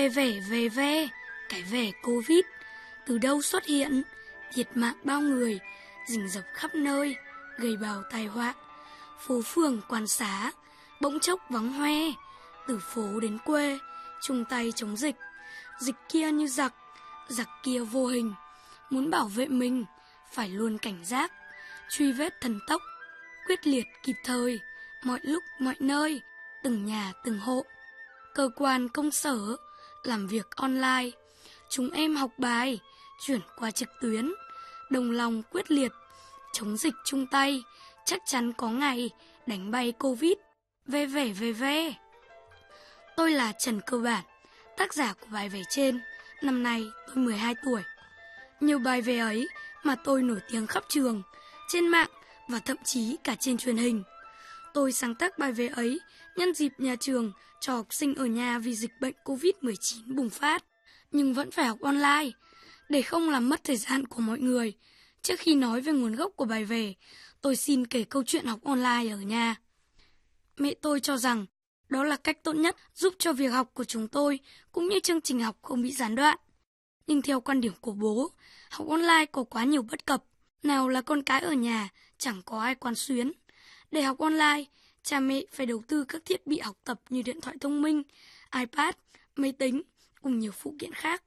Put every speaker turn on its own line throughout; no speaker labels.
Về, cái vẻ Covid, từ đâu xuất hiện, thiệt mạng bao người, rình rập khắp nơi, gây bào tai họa. Phố phường quan xá, bỗng chốc vắng hoe, từ phố đến quê, chung tay chống dịch. Dịch kia như giặc, giặc kia vô hình, muốn bảo vệ mình, phải luôn cảnh giác, truy vết thần tốc, quyết liệt kịp thời, mọi lúc mọi nơi, từng nhà từng hộ. Cơ quan công sở, làm việc online, chúng em học bài, chuyển qua trực tuyến, đồng lòng quyết liệt, chống dịch chung tay, chắc chắn có ngày đánh bay Covid. Về. Tôi là Trần Cơ Bản, tác giả của bài về trên. Năm nay tôi 12 tuổi. Nhiều bài về ấy mà tôi nổi tiếng khắp trường, trên mạng và thậm chí cả trên truyền hình. Tôi sáng tác bài về ấy nhân dịp nhà trường cho học sinh ở nhà vì dịch bệnh Covid-19 bùng phát, nhưng vẫn phải học online, để không làm mất thời gian của mọi người. Trước khi nói về nguồn gốc của bài về, tôi xin kể câu chuyện học online ở nhà. Mẹ tôi cho rằng đó là cách tốt nhất giúp cho việc học của chúng tôi cũng như chương trình học không bị gián đoạn. Nhưng theo quan điểm của bố, học online có quá nhiều bất cập. Nào là con cái ở nhà chẳng có ai quán xuyến. Để học online, cha mẹ phải đầu tư các thiết bị học tập như điện thoại thông minh, iPad, máy tính cùng nhiều phụ kiện khác.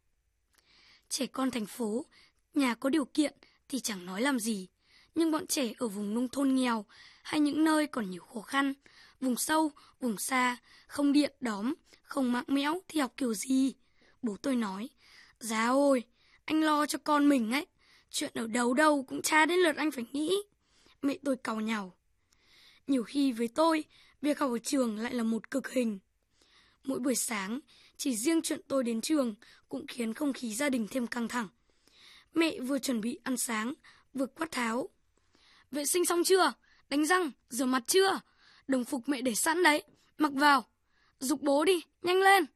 Trẻ con thành phố, nhà có điều kiện thì chẳng nói làm gì. Nhưng bọn trẻ ở vùng nông thôn nghèo hay những nơi còn nhiều khó khăn, vùng sâu, vùng xa, không điện đóm, không mạng mẽo thì học kiểu gì? Bố tôi nói, dạ ôi, anh lo cho con mình ấy, chuyện ở đâu cũng chả đến lượt anh phải nghĩ. Mẹ tôi càu nhàu. Nhiều khi với tôi, việc học ở trường lại là một cực hình. Mỗi buổi sáng, chỉ riêng chuyện tôi đến trường cũng khiến không khí gia đình thêm căng thẳng. Mẹ vừa chuẩn bị ăn sáng, vừa quát tháo. Vệ sinh xong chưa? Đánh răng, rửa mặt chưa? Đồng phục mẹ để sẵn đấy, mặc vào. Giục bố đi, nhanh lên.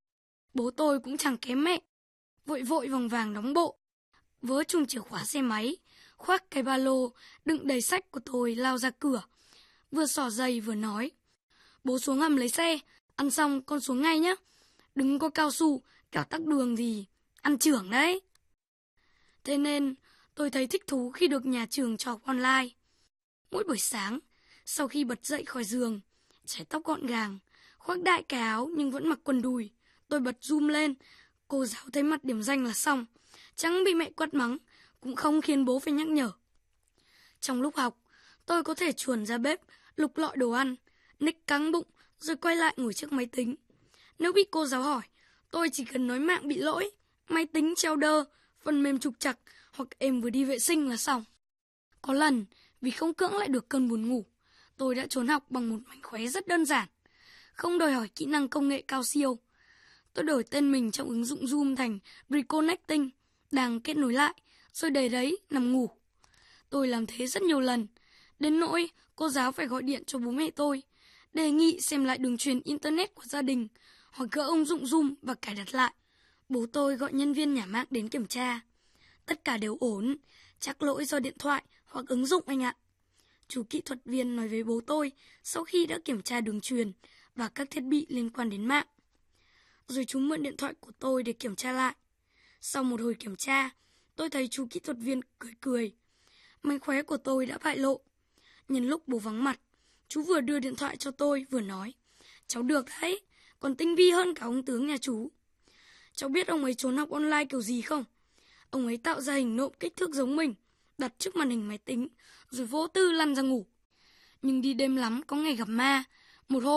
Bố tôi cũng chẳng kém mẹ. Vội vàng vàng đóng bộ, vớ chùm chìa khóa xe máy, khoác cái ba lô đựng đầy sách của tôi lao ra cửa. Vừa xỏ giày vừa nói, bố xuống hầm lấy xe, ăn xong con xuống ngay nhé. Đừng có cao su, kẻo tắc đường thì ăn chưởng đấy. Thế nên tôi thấy thích thú khi được nhà trường cho học online. Mỗi buổi sáng, sau khi bật dậy khỏi giường, chải tóc gọn gàng, khoác đại cái áo nhưng vẫn mặc quần đùi, tôi bật zoom lên. Cô giáo thấy mặt điểm danh là xong, chẳng bị mẹ quát mắng, cũng không khiến bố phải nhắc nhở. Trong lúc học, tôi có thể chuồn ra bếp, lục lọi đồ ăn, nick căng bụng, rồi quay lại ngồi trước máy tính. Nếu bị cô giáo hỏi, tôi chỉ cần nói mạng bị lỗi, máy tính treo đơ, phần mềm trục trặc hoặc em vừa đi vệ sinh là xong. Có lần, vì không cưỡng lại được cơn buồn ngủ, tôi đã trốn học bằng một mánh khóe rất đơn giản, không đòi hỏi kỹ năng công nghệ cao siêu. Tôi đổi tên mình trong ứng dụng Zoom thành Reconnecting, đang kết nối lại, rồi để đấy nằm ngủ. Tôi làm thế rất nhiều lần, đến nỗi cô giáo phải gọi điện cho bố mẹ tôi, đề nghị xem lại đường truyền Internet của gia đình, hoặc gỡ ứng dụng Zoom và cài đặt lại. Bố tôi gọi nhân viên nhà mạng đến kiểm tra. Tất cả đều ổn, chắc lỗi do điện thoại hoặc ứng dụng anh ạ. Chú kỹ thuật viên nói với bố tôi sau khi đã kiểm tra đường truyền và các thiết bị liên quan đến mạng. Rồi chú mượn điện thoại của tôi để kiểm tra lại. Sau một hồi kiểm tra, tôi thấy chú kỹ thuật viên cười. Mánh khóe của tôi đã bại lộ. Nhân lúc bố vắng mặt, chú vừa đưa điện thoại cho tôi vừa nói, cháu được đấy, còn tinh vi hơn cả ông tướng nhà chú. Cháu biết ông ấy trốn học online kiểu gì không? Ông ấy tạo ra hình nộm kích thước giống mình, đặt trước màn hình máy tính, rồi vô tư lăn ra ngủ. Nhưng đi đêm lắm có ngày gặp ma. Một hôm